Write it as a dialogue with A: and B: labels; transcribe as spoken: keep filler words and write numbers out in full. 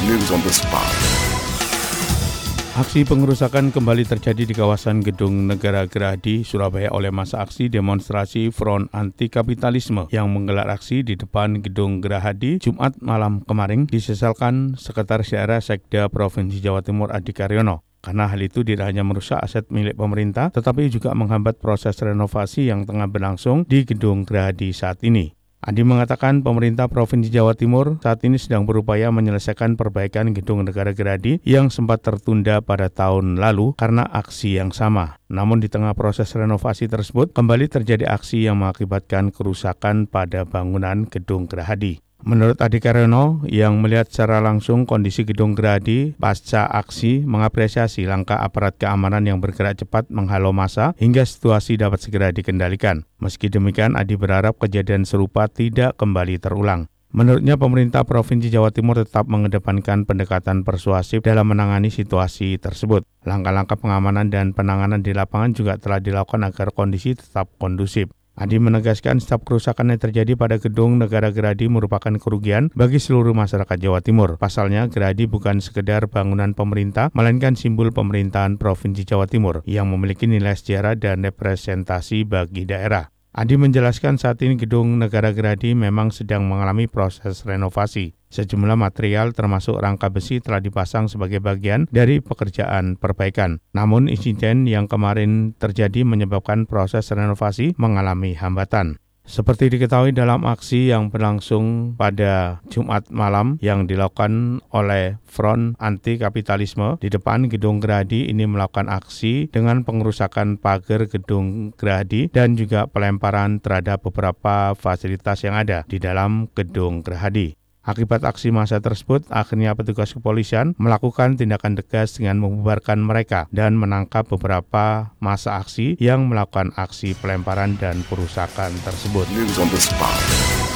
A: News on the spot.
B: Aksi pengerusakan kembali terjadi di kawasan Gedung Negara Gerahadi, Surabaya oleh massa aksi demonstrasi Front Anti Kapitalisme yang menggelar aksi di depan Gedung Gerahadi Jumat malam kemarin, disesalkan Sekretaris Daerah Sekda Provinsi Jawa Timur Adi Karyono. Karena hal itu tidak hanya merusak aset milik pemerintah, tetapi juga menghambat proses renovasi yang tengah berlangsung di Gedung Gerahadi saat ini. Adi mengatakan pemerintah Provinsi Jawa Timur saat ini sedang berupaya menyelesaikan perbaikan Gedung Negara Gerahadi yang sempat tertunda pada tahun lalu karena aksi yang sama. Namun di tengah proses renovasi tersebut, kembali terjadi aksi yang mengakibatkan kerusakan pada bangunan Gedung Gerahadi. Menurut Adi Karyono yang melihat secara langsung kondisi Gedung Gerahadi pasca aksi, mengapresiasi langkah aparat keamanan yang bergerak cepat menghalau massa hingga situasi dapat segera dikendalikan. Meski demikian, Adi berharap kejadian serupa tidak kembali terulang. Menurutnya, pemerintah Provinsi Jawa Timur tetap mengedepankan pendekatan persuasif dalam menangani situasi tersebut. Langkah-langkah pengamanan dan penanganan di lapangan juga telah dilakukan agar kondisi tetap kondusif. Adi menegaskan setiap kerusakan yang terjadi pada Gedung Negara Gerahadi merupakan kerugian bagi seluruh masyarakat Jawa Timur. Pasalnya, Gerahadi bukan sekedar bangunan pemerintah, melainkan simbol pemerintahan Provinsi Jawa Timur yang memiliki nilai sejarah dan representasi bagi daerah. Adi menjelaskan saat ini Gedung Negara Gerahadi memang sedang mengalami proses renovasi. Sejumlah material termasuk rangka besi telah dipasang sebagai bagian dari pekerjaan perbaikan. Namun insiden yang kemarin terjadi menyebabkan proses renovasi mengalami hambatan. Seperti diketahui dalam aksi yang berlangsung pada Jumat malam yang dilakukan oleh Front Anti Kapitalisme di depan Gedung Gerahadi ini melakukan aksi dengan pengerusakan pagar Gedung Gerahadi dan juga pelemparan terhadap beberapa fasilitas yang ada di dalam Gedung Gerahadi. Akibat aksi massa tersebut, akhirnya petugas kepolisian melakukan tindakan tegas dengan membubarkan mereka dan menangkap beberapa massa aksi yang melakukan aksi pelemparan dan perusakan tersebut.
A: News on the spot.